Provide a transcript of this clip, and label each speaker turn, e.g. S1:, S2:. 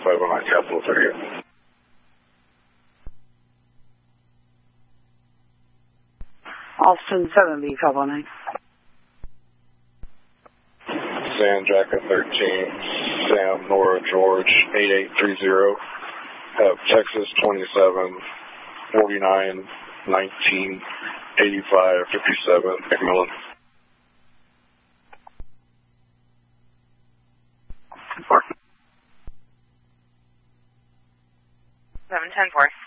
S1: 509 Capital 38.
S2: Austin 7B 509.
S1: Sam Jacket 13, Sam Nora George 8830. Have Texas 27, 49, 19, 85, 57, McMillan.
S3: 710-4.